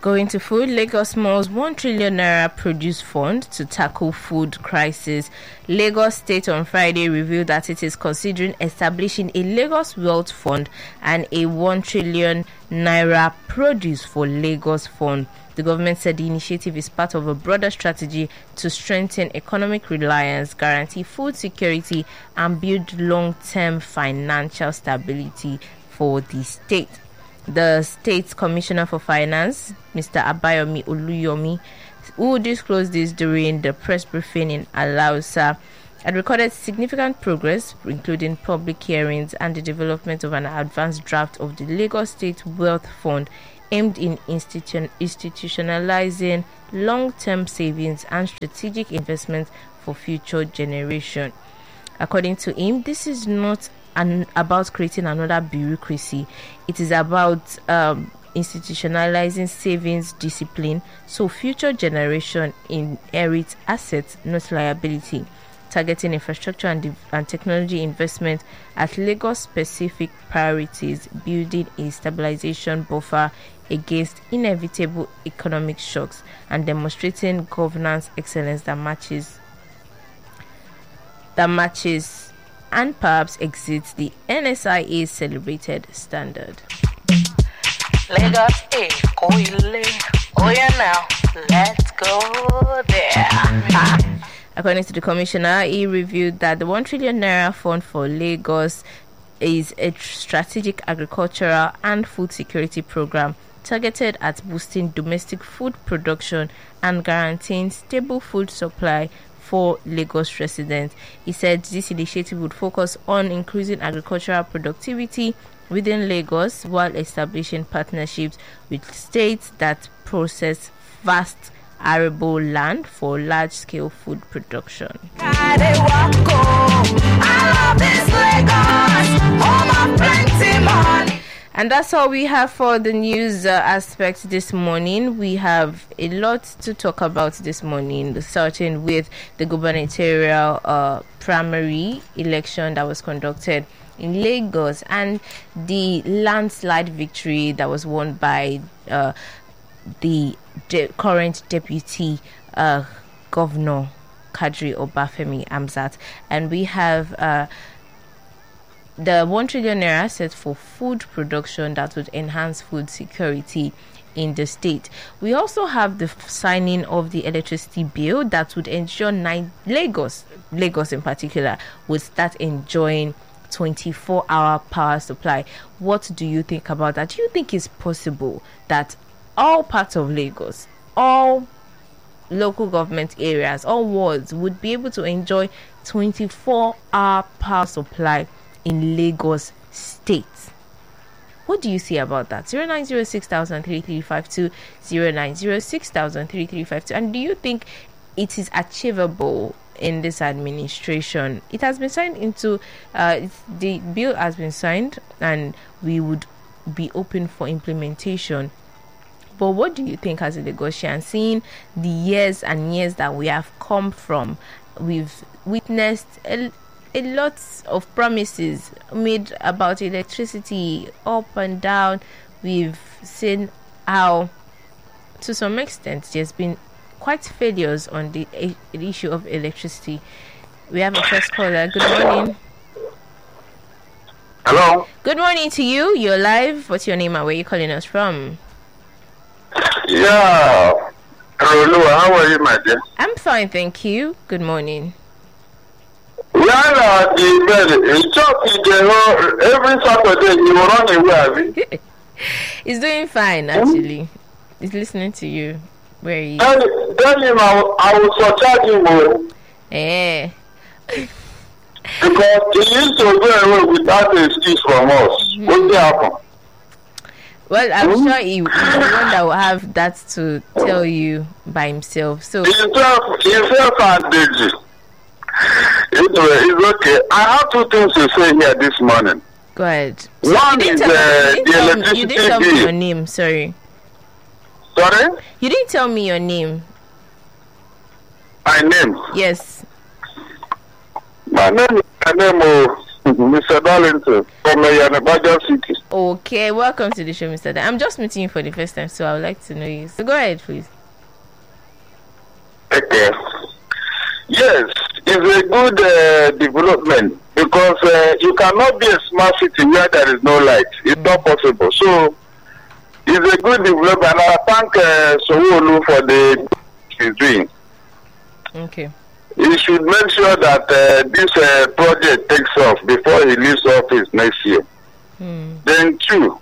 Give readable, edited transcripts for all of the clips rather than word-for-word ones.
Going to food, Lagos Malls 1 trillion naira produce fund to tackle food crisis. Lagos State on Friday revealed that it is considering establishing a Lagos Wealth Fund and a 1 trillion naira produce for Lagos Fund. The government said the initiative is part of a broader strategy to strengthen economic reliance, guarantee food security, and build long-term financial stability for the state. The State Commissioner for Finance, Mr. Abayomi Oluyomi, who disclosed this during the press briefing in Alausa, had recorded significant progress, including public hearings and the development of an advanced draft of the Lagos State Wealth Fund aimed in institutionalizing long-term savings and strategic investments for future generations. According to him, this is not about creating another bureaucracy. It is about institutionalizing savings discipline so future generation inherit assets, not liability. Targeting infrastructure and technology investment at Lagos-specific priorities, building a stabilization buffer against inevitable economic shocks, and demonstrating governance excellence that matches and perhaps exceeds the NSIA's celebrated standard. Lagos Koile. Oh yeah, now let's go there. According to the commissioner, he reviewed that the 1 trillion naira fund for Lagos is a strategic agricultural and food security program targeted at boosting domestic food production and guaranteeing stable food supply for Lagos residents. He said this initiative would focus on increasing agricultural productivity within Lagos while establishing partnerships with states that process vast arable land for large-scale food production. And that's all we have for the news aspect this morning. We have a lot to talk about this morning, starting with the gubernatorial primary election that was conducted in Lagos and the landslide victory that was won by the current deputy governor Kadri Obafemi Amzat. And we have the 1 trillion naira set for food production that would enhance food security in the state. We also have the signing of the electricity bill that would ensure Lagos in particular would start enjoying 24-hour power supply. What do you think about that? Do you think it's possible that all parts of Lagos, all local government areas, all wards would be able to enjoy 24-hour power supply in Lagos State? What do you see about that? 0906-3352, 0906-3352. And do you think it is achievable in this administration? It has been signed into the bill has been signed and we would be open for implementation. But what do you think as a Lagosian, seeing the years and years that we have come from? We've witnessed a lot of promises made about electricity up and down. We've seen how, to some extent, there's been quite failures on the issue of electricity. We have a first caller. Good morning. Hello. Good morning to you. You're live. What's your name and where are you calling us from? Yeah. Hello, how are you, my dear? I'm fine, thank you. Good morning. Yeah, every Saturday you run away. He's doing fine, actually. He's listening to you. Where are you? Tell him I will surcharge him more. Because he used to go away without an excuse from us. What will happen? Well, I'm sure he's the one that will have that to tell you by himself. So himself and Deji. It's okay. I have two things to say here this morning. Go ahead. So one is the electricity you didn't tell me your name, sorry. Sorry? You didn't tell me your name. My name? Yes. My name is Mr. Darlington from Yanabaja City. Okay, welcome to the show, Mr. I'm just meeting you for the first time, so I would like to know you. So go ahead, please. Okay. Yes, it's a good development because you cannot be a smart city where there is no light. It's not possible. So it's a good development. And I thank Sowolu for the he's doing. Okay. He should make sure that this project takes off before he leaves office next year. Then two,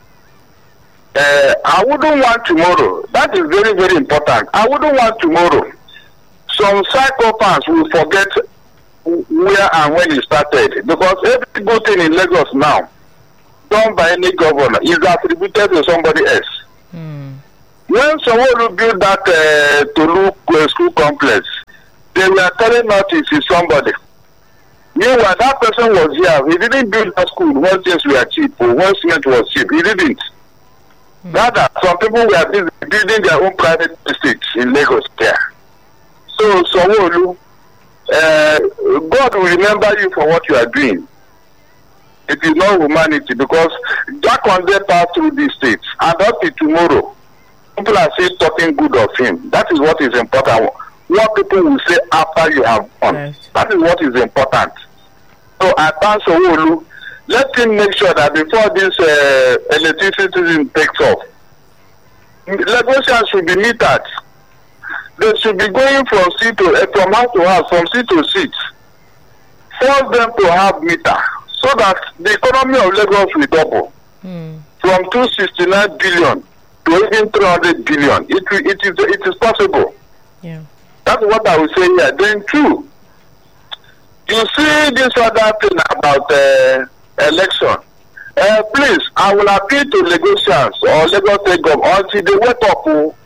I wouldn't want tomorrow. That is very, very important. I wouldn't want tomorrow some psychopaths will forget where and when he started, because every good thing in Lagos now done by any governor is attributed to somebody else. When someone built that Tolu school complex, they were telling us it is somebody. Meanwhile, that person was here. He didn't build that school when things were cheap or when cement was cheap. He didn't. Rather, some people were busy building their own private estates in Lagos there. So, Sanwo-Olu, God will remember you for what you are doing. It is not humanity, because Jack Conde passed through these states, and up to tomorrow, people are still talking good of him. That is what is important. What people will say after you have gone. Right. That is what is important. So I thank Sanwo-Olu. Let him make sure that before this electricity takes off, Lagosians should be metered. They should be going from from house to house, from seat to seat. Force them to have meter so that the economy of Lagos will double from 269 billion to even 300 billion. It is possible. Yeah. That's what I will say here. Then two, you see this other thing about election. Please, I will appeal to Lagosians or Lagos State government until they wake up.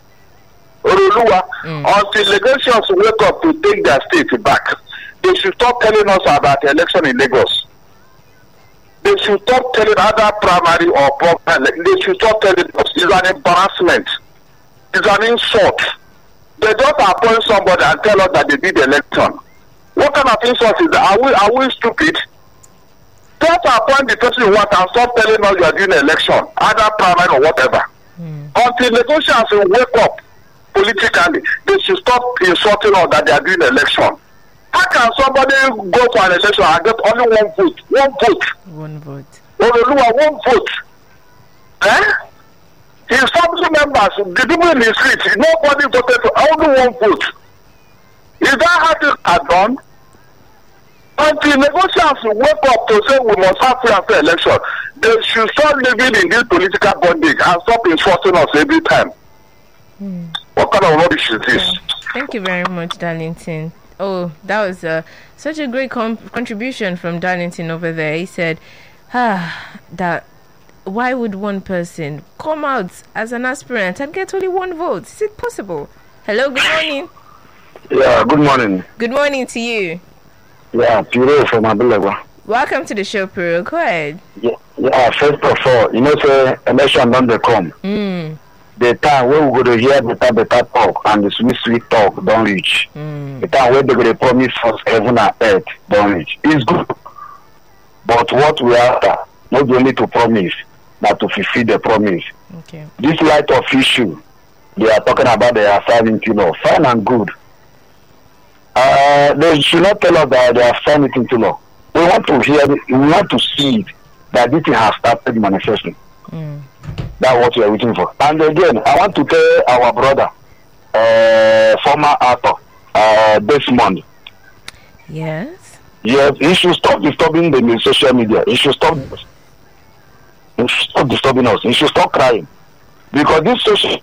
Until Lagosians wake up to take their state back, they should stop telling us about the election in Lagos. They should stop telling other primary or proper. They should stop telling us. It's an embarrassment. It's an insult. They just appoint somebody and tell us that they did the election. What kind of insult is that? Are we stupid? Just appoint the person you want and stop telling us you are doing the election, either primary or whatever. Until Lagosians will wake up politically, they should stop insulting us that they are doing the election. How can somebody go for an election and get only one vote? One vote. One vote. One vote. His family members, the people in the street, nobody voted for only one vote. Is that how things are done? Until negotiations wake up to say we must have free and fair election, they should stop living in this political bondage and stop insulting us every time. What kind of rubbish is this? Thank you very much, Darlington. Oh, that was such a great contribution from Darlington over there. He said, that why would one person come out as an aspirant and get only one vote? Is it possible? Hello, good morning. Yeah, good morning. Good morning to you. Yeah, Piro from Abulegwa. Welcome to the show, Piro. Go ahead. Yeah, first of all, say election don't they come. The time where we go to hear better talk and the sweet talk don't reach. The time where they go to promise us heaven and earth don't reach. It's good. But what we have not only to promise, but to fulfill the promise. Okay. This light of issue, they are talking about they are signing law. Fine and good. They should not tell us that they have signed it into law. We want to hear it, we want to see it, that this thing has started manifesting. That's what we are waiting for. And again, I want to tell our brother, former actor, Desmond. Yes. Yes, he should stop disturbing them in social media. He should stop disturbing us. He should stop crying. Because this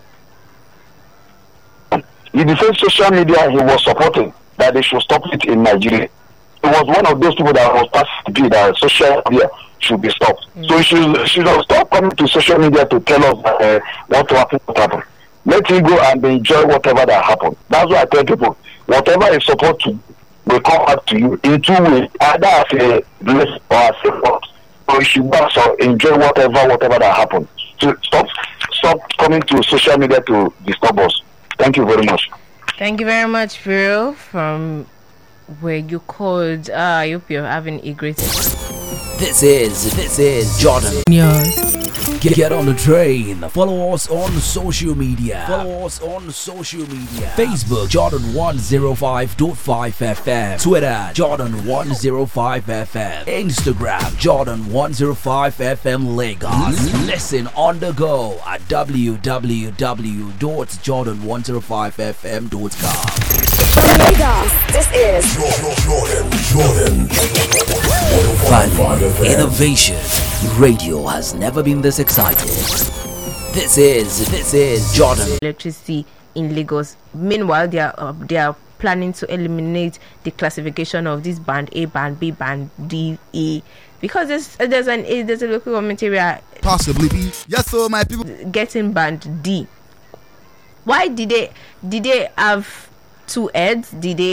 in the same social media he was supporting that they should stop it in Nigeria. He was one of those people that was passed to that social media should be stopped. So he should stop coming to social media to tell us what happened. Let him go and enjoy whatever that happened. That's why I tell people, whatever is supposed to will come back to you in two ways, either as a blessing or as a fault. So you should also enjoy whatever that happened. So stop coming to social media to disturb us. Thank you very much. Thank you very much, Phil, from where you called. I hope you're having a great This is Jordan. Yes. Get on the train. Follow us on social media. Facebook Jordan 105.5 FM. Twitter Jordan 105 FM. Instagram Jordan 105 FM Lagos. Listen on the go at www.jordan105fm.com. From Lagos, this is Jordan. Value, innovation. Radio has never been this excited. This is Jordan. Electricity in Lagos. Meanwhile, they are planning to eliminate the classification of this band A, band B, band D, E, because there's a local government area possibly be. Yes, so my people getting band D. Why did they have two heads? Did they